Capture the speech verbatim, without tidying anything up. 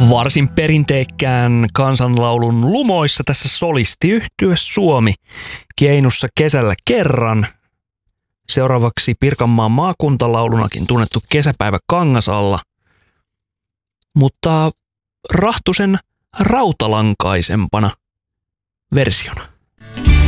Varsin perinteikkään kansanlaulun lumoissa tässä solistiyhtye Suomi Keinussa kesällä kerran. Seuraavaksi Pirkanmaan maakuntalaulunakin tunnettu Kesäpäivä Kangasalla, mutta Rahtusen rautalankaisempana versiona.